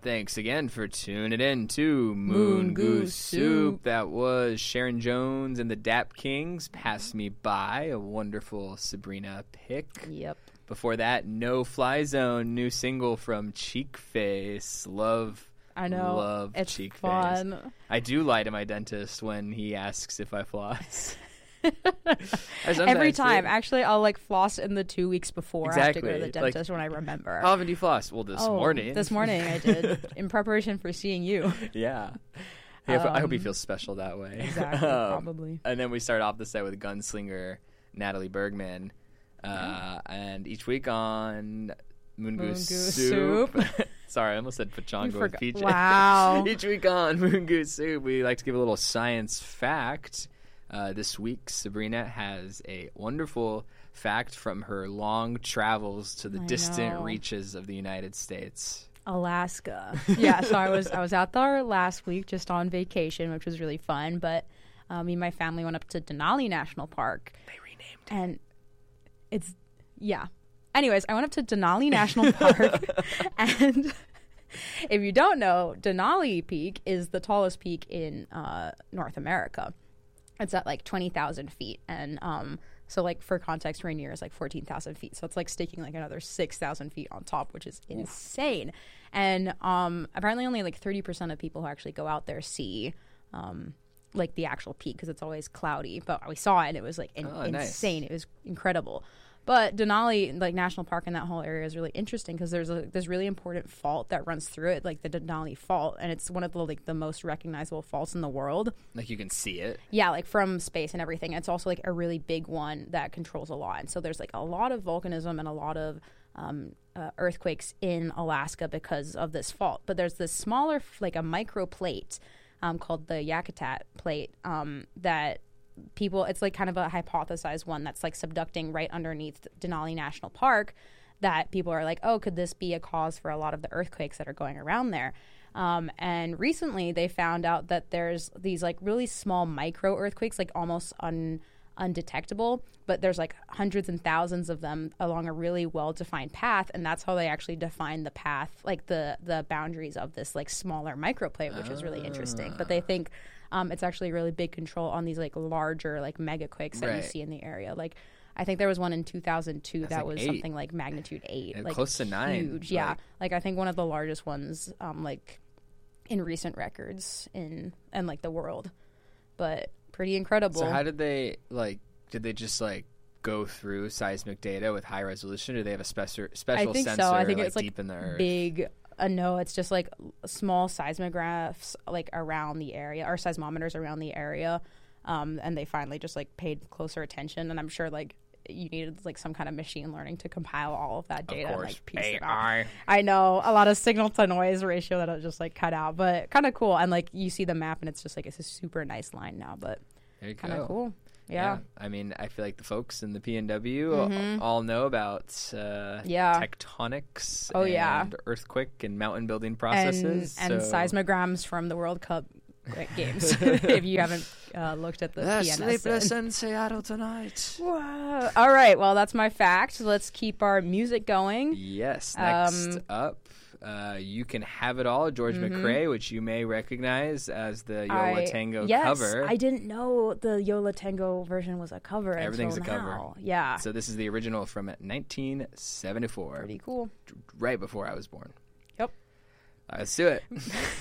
Thanks again for tuning in to Moon Goose Soup. That was Sharon Jones and the Dap Kings, Pass Me By, a wonderful Sabrina pick. Yep. Before that, No Fly Zone, new single from Cheek Face. Love it's Cheek fun. Face. I do lie to my dentist when he asks if I floss. Every time. Actually, I'll like floss in the 2 weeks before I have to go to the dentist like, when I remember. How often do you floss? Well, this morning. This morning I did, in preparation for seeing you. Yeah. I hope he feels special that way. Exactly, probably. And then we start off the set with Gunslinger Natalie Bergman. And each week on Moon Goose Soup. Sorry, I almost said Pachango with PJ. Wow. Each week on Moon Goose Soup, we like to give a little science fact. This week, Sabrina has a wonderful fact from her long travels to the distant reaches of the United States. Alaska. Yeah, so I was out there last week just on vacation, which was really fun. But me and my family went up to Denali National Park. They renamed it. And it's, yeah. Anyways, I went up to Denali National Park. And if you don't know, Denali Peak is the tallest peak in North America. It's at like 20,000 feet. And so like for context, Rainier is like 14,000 feet. So it's like staking like another 6,000 feet on top, which is insane. And apparently only like 30% of people who actually go out there see like the actual peak because it's always cloudy. But we saw it and it was like insane. Nice. It was incredible. But Denali, like National Park in that whole area is really interesting because there's this really important fault that runs through it, like the Denali Fault, and it's one of the most recognizable faults in the world. Like you can see it? Yeah, like from space and everything. It's also like a really big one that controls a lot. And so there's like a lot of volcanism and a lot of earthquakes in Alaska because of this fault. But there's this smaller, like a microplate called the Yakutat Plate that people, it's like kind of a hypothesized one that's like subducting right underneath Denali National Park that people are like, oh, could this be a cause for a lot of the earthquakes that are going around there? And recently they found out that there's these like really small micro earthquakes, like almost undetectable, but there's like hundreds and thousands of them along a really well-defined path, and that's how they actually define the path, like the boundaries of this like smaller microplate, which is really interesting. But they think it's actually really big control on these like larger like megaquakes that you see in the area. Like I think there was one in 2002 that was 8. Something like magnitude 8, yeah, like close to 9. Huge, yeah. Like I think one of the largest ones, like in recent records in like the world, but pretty incredible. So how did they Did they just like go through seismic data with high resolution? Or do they have a special sensor? So. I think it's deep in the earth? Big. No, it's just like small seismographs like around the area, or seismometers around the area, and they finally just like paid closer attention. And I'm sure like you needed like some kind of machine learning to compile all of that data. Of course, and, like, piece AI. it out. I know, a lot of signal to noise ratio that I just like cut out, but kind of cool. And like you see the map, and it's just like it's a super nice line now, but kind of cool. Yeah. I mean, I feel like the folks in the PNW all know about tectonics and earthquake and mountain building processes. And seismograms from the World Cup games, if you haven't looked at the PNS. Sleepless in Seattle tonight. Whoa. All right, well, that's my fact. Let's keep our music going. Yes, next up. You Can Have It All, George McRae, which you may recognize as the Yola Tango cover. I didn't know the Yola Tango version was a cover. Everything's a cover. Yeah. So this is the original from 1974. Pretty cool. Right before I was born. Yep. Let's do it.